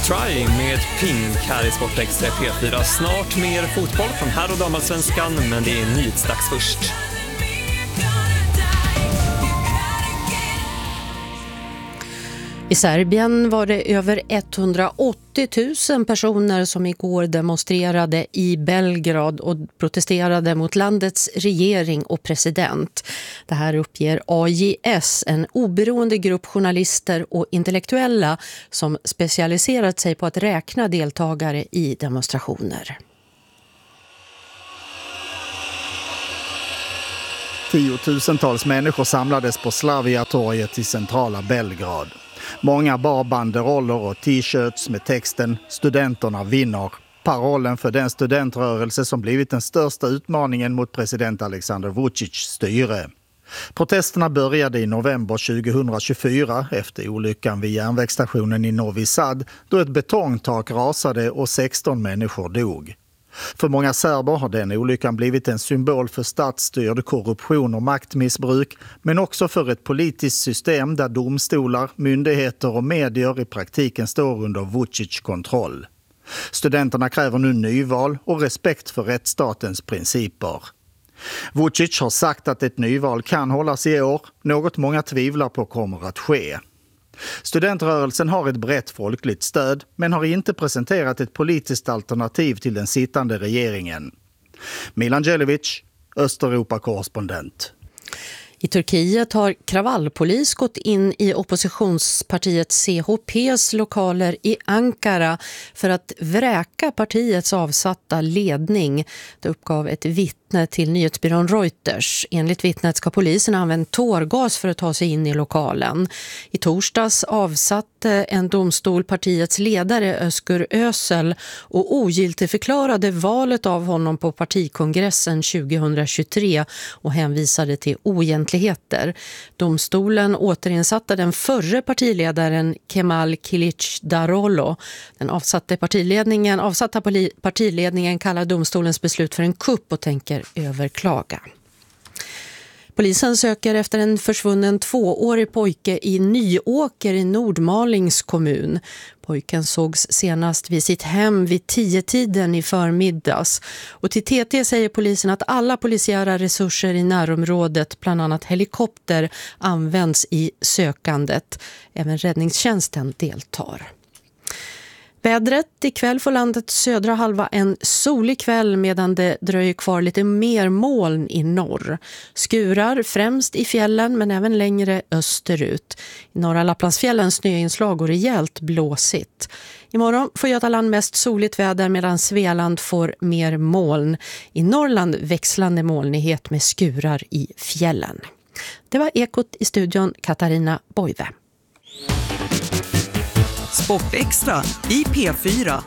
Try med Pink här i Sportextra P4. Snart mer fotboll från herr- och damallsvenskan, men det är nyhetsdags först. I Serbien var det över 180 000 personer som igår demonstrerade i Belgrad och protesterade mot landets regering och president. Det här uppger AJS, en oberoende grupp journalister och intellektuella som specialiserat sig på att räkna deltagare i demonstrationer. Tiotusentals människor samlades på Slavia-torget i centrala Belgrad. Många bar banderoller och t-shirts med texten "Studenterna vinner", parollen för den studentrörelse som blivit den största utmaningen mot president Aleksandar Vučić styre. Protesterna började i november 2024 efter olyckan vid järnvägsstationen i Novi Sad, då ett betongtak rasade och 16 människor dog. För många serber har den olyckan blivit en symbol för statsstyrd korruption och maktmissbruk, men också för ett politiskt system där domstolar, myndigheter och medier i praktiken står under Vučić kontroll. Studenterna kräver nu nyval och respekt för rättsstatens principer. Vučić har sagt att ett nyval kan hållas i år, något många tvivlar på kommer att ske. Studentrörelsen har ett brett folkligt stöd, men har inte presenterat ett politiskt alternativ till den sittande regeringen. Milan Djelic, Östeuropa-korrespondent. I Turkiet har kravallpolis gått in i oppositionspartiet CHPs lokaler i Ankara för att vräka partiets avsatta ledning. Det uppgav ett vittne till nyhetsbyrån Reuters. Enligt vittnet ska polisen använt tårgas för att ta sig in i lokalen. I torsdags avsatte en domstol partiets ledare Özgür Özel och ogiltigförklarade valet av honom på partikongressen 2023 och hänvisade till oegentligheter. Domstolen återinsatte den förre partiledaren Kemal Kılıçdaroğlu. Den avsatta partiledningen kallar domstolens beslut för en kupp och tänker överklaga. Polisen söker efter en försvunnen 2-årig pojke i Nyåker i Nordmalings kommun. Pojken sågs senast vid sitt hem vid 10-tiden i förmiddags. Och till TT säger polisen att alla polisiära resurser i närområdet, bland annat helikopter, används i sökandet. Även räddningstjänsten deltar. Vädret: ikväll får landets södra halva en solig kväll medan det dröjer kvar lite mer moln i norr. Skurar främst i fjällen men även längre österut. I norra Lapplandsfjällen snöinslag och rejält blåsigt. Imorgon får Götaland mest soligt väder medan Svealand får mer moln. I Norrland växlande molnighet med skurar i fjällen. Det var Ekot i studion, Katarina Boive. Sportextra i P4.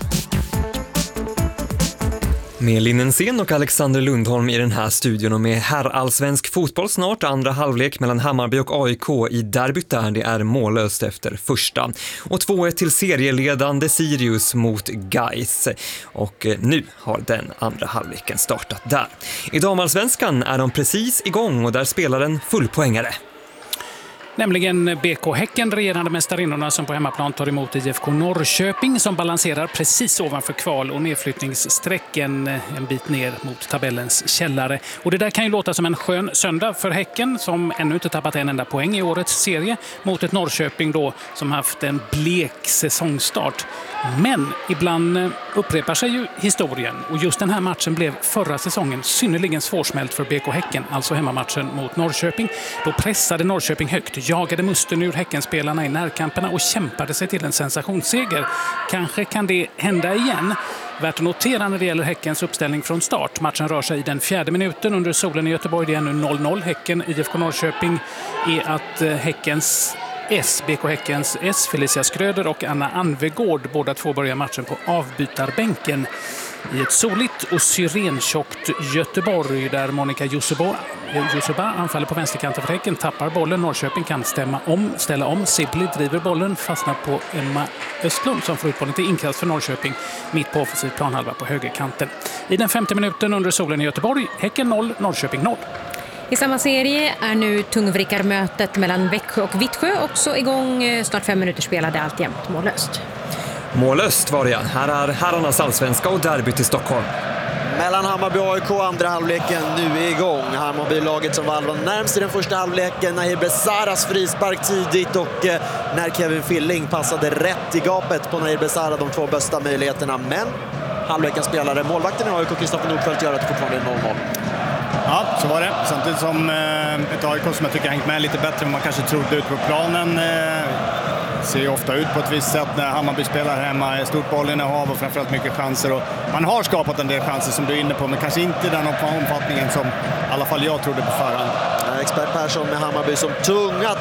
Med Linnensen och Alexander Lundholm i den här studion och med herrallsvensk fotboll snart. Andra halvlek mellan Hammarby och AIK i derbyt där det är mållöst efter första. Och 2-1 till serieledande Sirius mot Gais. Och nu har den andra halvleken startat där. I damallsvenskan är de precis igång och där spelar en fullpoängare. Nämligen BK Häcken, regerande mästarinnorna, som på hemmaplan tar emot IFK Norrköping som balanserar precis ovanför kval- och nedflyttningssträcken en bit ner mot tabellens källare. Och det där kan ju låta som en skön söndag för Häcken som ännu inte tappat en enda poäng i årets serie mot ett Norrköping då som haft en blek säsongstart. Men ibland upprepar sig ju historien och just den här matchen blev förra säsongen synnerligen svårsmält för BK Häcken, alltså hemmamatchen mot Norrköping. Då pressade Norrköping högt, jagade musten ur Häckenspelarna i närkamperna och kämpade sig till en sensationsseger. Kanske kan det hända igen. Värt att notera när det gäller Häckens uppställning från start. Matchen rör sig i den 4:e minuten under solen i Göteborg. Det är nu 0-0. Häcken, IFK Norrköping är att BK Häckens Felicia Skröder och Anna Anvegård båda två börjar matchen på avbytarbänken i ett soligt och syrentjockt Göteborg där Monica Jussuba anfaller på vänsterkanten för Häcken, tappar bollen. Norrköping kan ställa om. Sibley driver bollen, fastnar på Emma Östlund som får ut bollen till inkast för Norrköping mitt på offensiv planhalva på högerkanten. I den 5:e minuten under solen i Göteborg, Häcken 0, Norrköping 0. I samma serie är nu tungvrickarmötet mellan Växjö och Vittsjö också igång. Snart 5 minuter spelade alltjämt mållöst. Mållöst var det. Här är herrarnas allsvenska och derbyt i Stockholm. Mellan Hammarby och AIK, andra halvleken nu är igång. Hammarby-laget som var närmst i den första halvleken. Nahir Besaras frispark tidigt och när Kevin Filling passade rätt i gapet på Nahir Besara, de två bästa möjligheterna. Men halvlekens spelare, målvakten i AIK, Kristoffer Nordfeldt, gör att det fortfarande är 0-0. Ja, så var det. Samtidigt som ett AIK som jag tycker har hängt med lite bättre än man kanske trodde ut på planen. Ser ju ofta ut på ett visst sätt när Hammarby spelar hemma. Stort bollinnehav och framförallt mycket chanser. Och man har skapat en del chanser som du är inne på, men kanske inte den omfattningen som i alla fall jag trodde på förhand. Expert Persson med Hammarby som tunga